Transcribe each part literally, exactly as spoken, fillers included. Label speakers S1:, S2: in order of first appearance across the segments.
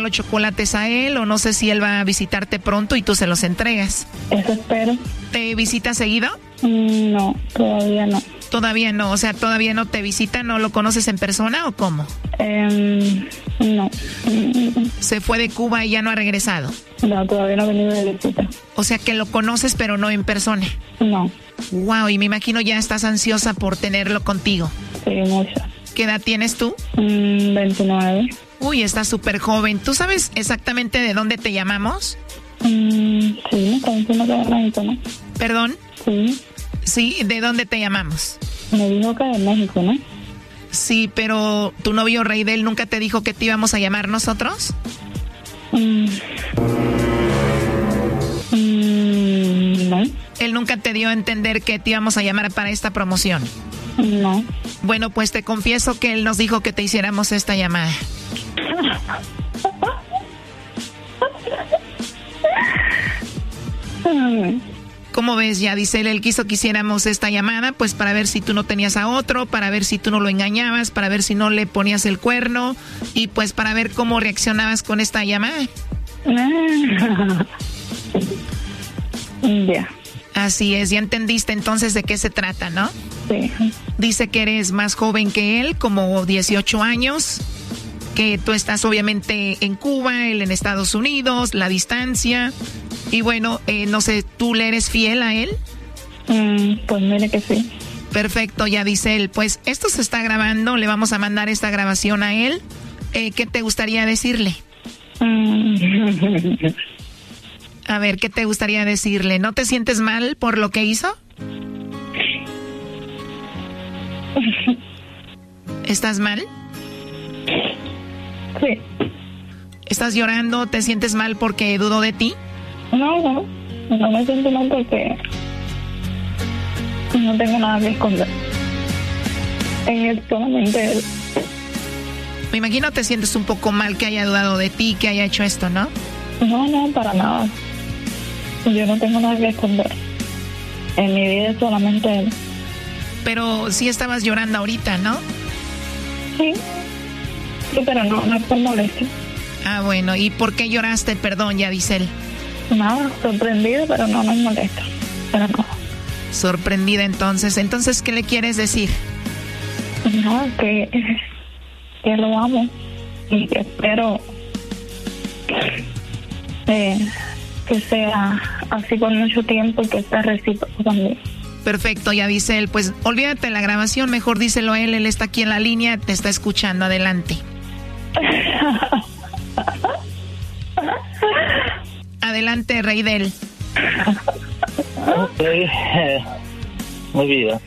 S1: los chocolates a él, o no sé si él va a visitarte pronto y tú se los entregas.
S2: Eso espero.
S1: ¿Te visita seguido?
S2: Mm, no, todavía no.
S1: Todavía no, o sea, todavía no te visita, ¿no lo conoces en persona o cómo?
S2: Eh, no.
S1: Se fue de Cuba y ya no ha regresado.
S2: No, todavía no ha venido de visita.
S1: O sea que lo conoces pero no en persona.
S2: No.
S1: Wow, y me imagino ya estás ansiosa por tenerlo contigo.
S2: Sí, mucho.
S1: ¿Qué edad tienes tú?
S2: Mm, veintinueve.
S1: Uy, estás súper joven. ¿Tú sabes exactamente de dónde te llamamos?
S2: Mm, sí, me está diciendo que de México, ¿no?
S1: ¿Perdón?
S2: Sí.
S1: Sí, ¿de dónde te llamamos?
S2: Me dijo que de México, ¿no?
S1: Sí, pero ¿tu novio Reidel nunca te dijo que te íbamos a llamar nosotros?
S2: Mm. Mm, no.
S1: Él nunca te dio a entender que te íbamos a llamar para esta promoción.
S2: No.
S1: Bueno, pues te confieso que él nos dijo que te hiciéramos esta llamada. ¿Cómo ves, ya? Dice él, él quiso que hiciéramos esta llamada, pues para ver si tú no tenías a otro, para ver si tú no lo engañabas, para ver si no le ponías el cuerno y pues para ver cómo reaccionabas con esta llamada.
S2: Ya.
S1: Así es, ya entendiste entonces de qué se trata, ¿no?
S2: Sí.
S1: Dice que eres más joven que él, como dieciocho años, que tú estás obviamente en Cuba, él en Estados Unidos, la distancia. Y bueno, eh, no sé, ¿tú le eres fiel a él?
S2: Mm, pues mire que sí.
S1: Perfecto, ya dice él. Pues esto se está grabando, le vamos a mandar esta grabación a él. Eh, ¿Qué te gustaría decirle?
S2: Mm.
S1: A ver, ¿qué te gustaría decirle? ¿No te sientes mal por lo que hizo? ¿Estás mal?
S2: Sí.
S1: ¿Estás llorando? ¿Te sientes mal porque dudó de ti?
S2: No, no. No me siento mal porque no tengo nada que esconder. Es solamente él.
S1: Me imagino te sientes un poco mal que haya dudado de ti, que haya hecho esto, ¿no?
S2: No, no, para nada. Yo no tengo nada que esconder. En mi vida es solamente él.
S1: Pero sí estabas llorando ahorita, ¿no?
S2: Sí. Sí, pero no, no es por molestia.
S1: Ah, bueno. ¿Y por qué lloraste? Perdón, ya dice él.
S2: Nada, sorprendida, pero no nos molesta. Pero no.
S1: Sorprendida entonces. Entonces, ¿qué le quieres decir?
S2: No, que, que lo amo y que espero eh, que sea así por mucho tiempo y que sea recíproco también.
S1: Perfecto, ya dice él. Pues olvídate de la grabación, mejor díselo a él. Él está aquí en la línea, te está escuchando. Adelante. Adelante, Reidel.
S3: Ok, muy bien.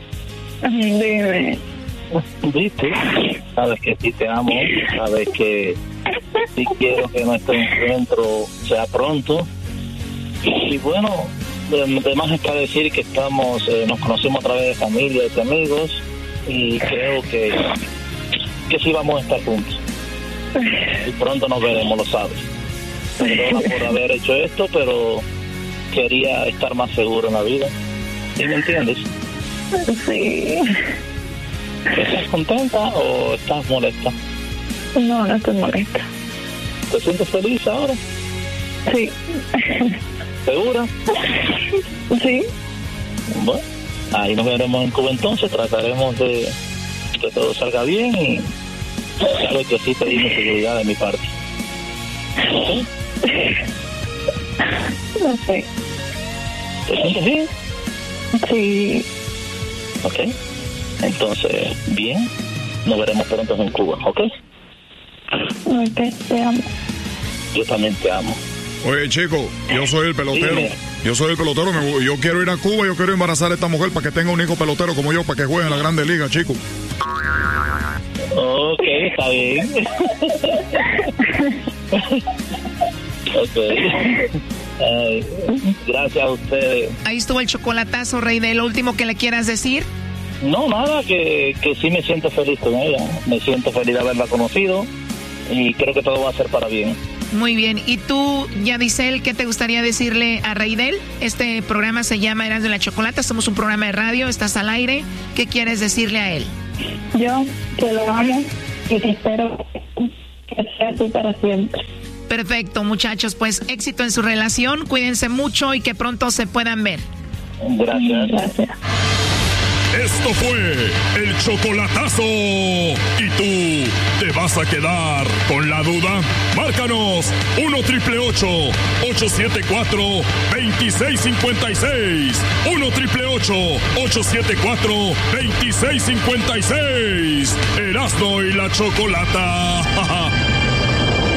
S2: Dime.
S3: ¿Viste? Sabes que sí te amo, sabes que sí quiero que nuestro encuentro sea pronto. Y bueno, además está decir que estamos, eh, nos conocemos a través de familia y de amigos y creo que, que sí vamos a estar juntos. Y pronto nos veremos, lo sabes. Perdona por haber hecho esto, pero quería estar más seguro en la vida. ¿Sí me entiendes?
S2: Sí.
S3: ¿Estás contenta o estás molesta?
S2: No, no estoy molesta.
S3: ¿Te sientes feliz ahora?
S2: Sí.
S3: ¿Segura?
S2: Sí.
S3: Bueno, ahí nos veremos en Cuba entonces, trataremos de que todo salga bien y sabes que sí pedí mi seguridad de mi parte. ¿Okay?
S2: No sé.
S3: ¿Te sientes bien?
S2: Sí.
S3: Ok. Entonces, bien, nos veremos pronto en Cuba, ¿ok?
S2: Ok, te amo.
S3: Yo también te amo.
S4: Oye, chico, yo soy el pelotero.
S3: Dime.
S4: Yo soy el pelotero. Me, yo quiero ir a Cuba, yo quiero embarazar a esta mujer para que tenga un hijo pelotero como yo, para que juegue en la Grande Liga, chico.
S3: Ok, está bien. Ok. Ay, gracias a ustedes.
S1: Ahí estuvo el chocolatazo, Reidel. Lo último que le quieras decir.
S3: No, nada, que, que sí me siento feliz con ella. Me siento feliz de haberla conocido y creo que todo va a ser para bien.
S1: Muy bien. ¿Y tú, Yadisel, qué te gustaría decirle a Reidel? Este programa se llama Eras de la Chocolata. Somos un programa de radio, estás al aire. ¿Qué quieres decirle a él?
S2: Yo, que lo amo y que espero que que sea tú para siempre.
S1: Perfecto, muchachos, pues éxito en su relación, cuídense mucho y que pronto se puedan ver.
S3: Gracias.
S2: Gracias.
S5: Esto fue el chocolatazo. ¿Y tú te vas a quedar con la duda? Márcanos uno triple ocho, ocho siete cuatro, dos seis cinco seis. uno triple ocho, ocho siete cuatro, dos seis cinco seis. Erasmo y la Chocolata.